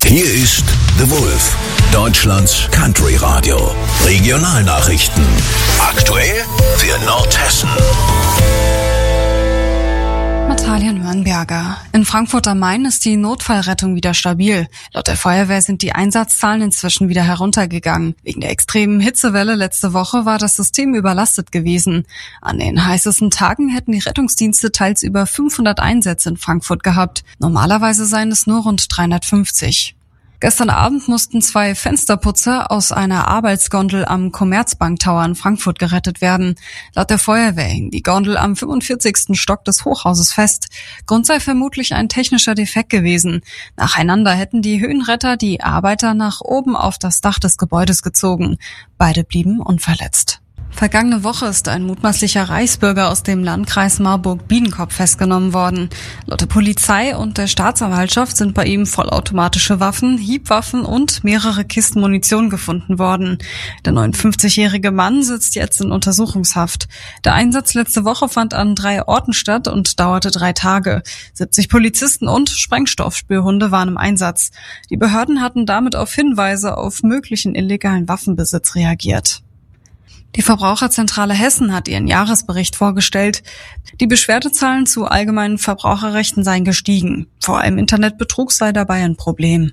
Hier ist The Wolf, Deutschlands Country Radio. Regionalnachrichten. Aktuell für Nordhessen. Natalia Nürnberger. In Frankfurt am Main ist die Notfallrettung wieder stabil. Laut der Feuerwehr sind die Einsatzzahlen inzwischen wieder heruntergegangen. Wegen der extremen Hitzewelle letzte Woche war das System überlastet gewesen. An den heißesten Tagen hätten die Rettungsdienste teils über 500 Einsätze in Frankfurt gehabt. Normalerweise seien es nur rund 350. Gestern Abend mussten 2 Fensterputzer aus einer Arbeitsgondel am Commerzbank Tower in Frankfurt gerettet werden. Laut der Feuerwehr hing die Gondel am 45. Stock des Hochhauses fest. Grund sei vermutlich ein technischer Defekt gewesen. Nacheinander hätten die Höhenretter die Arbeiter nach oben auf das Dach des Gebäudes gezogen. Beide blieben unverletzt. Vergangene Woche ist ein mutmaßlicher Reichsbürger aus dem Landkreis Marburg-Biedenkopf festgenommen worden. Laut der Polizei und der Staatsanwaltschaft sind bei ihm vollautomatische Waffen, Hiebwaffen und mehrere Kisten Munition gefunden worden. Der 59-jährige Mann sitzt jetzt in Untersuchungshaft. Der Einsatz letzte Woche fand an 3 Orten statt und dauerte 3 Tage. 70 Polizisten und Sprengstoffspürhunde waren im Einsatz. Die Behörden hatten damit auf Hinweise auf möglichen illegalen Waffenbesitz reagiert. Die Verbraucherzentrale Hessen hat ihren Jahresbericht vorgestellt. Die Beschwerdezahlen zu allgemeinen Verbraucherrechten seien gestiegen. Vor allem Internetbetrug sei dabei ein Problem.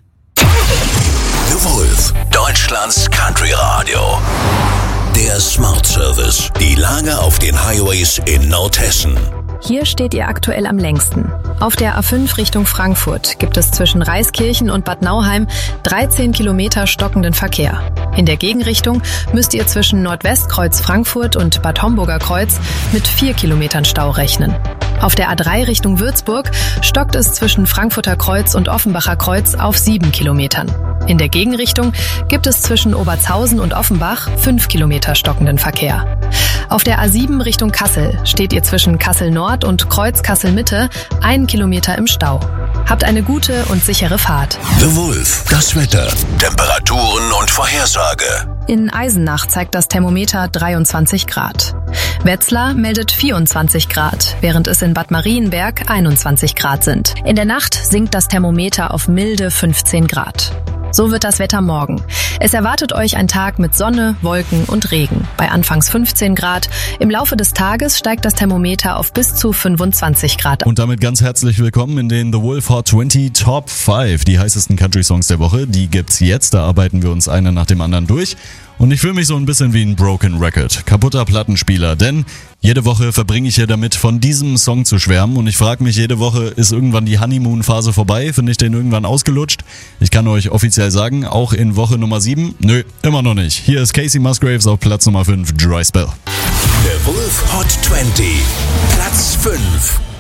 The Wolf, Deutschlands Country Radio. Der Smart Service. Die Lage auf den Highways in Nordhessen. Hier steht ihr aktuell am längsten. Auf der A5 Richtung Frankfurt gibt es zwischen Reiskirchen und Bad Nauheim 13 Kilometer stockenden Verkehr. In der Gegenrichtung müsst ihr zwischen Nordwestkreuz Frankfurt und Bad Homburger Kreuz mit 4 Kilometern Stau rechnen. Auf der A3 Richtung Würzburg stockt es zwischen Frankfurter Kreuz und Offenbacher Kreuz auf 7 Kilometern. In der Gegenrichtung gibt es zwischen Obertshausen und Offenbach 5 Kilometer stockenden Verkehr. Auf der A7 Richtung Kassel steht ihr zwischen Kassel Nord und Kreuz Kassel Mitte 1 Kilometer im Stau. Habt eine gute und sichere Fahrt. The Wolf, das Wetter, Temperaturen und Vorhersage. In Eisenach zeigt das Thermometer 23 Grad. Wetzlar meldet 24 Grad, während es in Bad Marienberg 21 Grad sind. In der Nacht sinkt das Thermometer auf milde 15 Grad. So wird das Wetter morgen. Es erwartet euch ein Tag mit Sonne, Wolken und Regen. Bei anfangs 15 Grad. Im Laufe des Tages steigt das Thermometer auf bis zu 25 Grad. Und damit ganz herzlich willkommen in den The Wolf Hot 20 Top 5. Die heißesten Country-Songs der Woche, die gibt's jetzt. Da arbeiten wir uns eine nach dem anderen durch. Und ich fühle mich so ein bisschen wie ein Broken Record, kaputter Plattenspieler, denn jede Woche verbringe ich hier damit, von diesem Song zu schwärmen und ich frage mich jede Woche, ist irgendwann die Honeymoon-Phase vorbei? Finde ich den irgendwann ausgelutscht? Ich kann euch offiziell sagen, auch in Woche Nummer 7, nö, immer noch nicht. Hier ist Casey Musgraves auf Platz Nummer 5, Dry Spell. The Wolf Hot 20, Platz 5.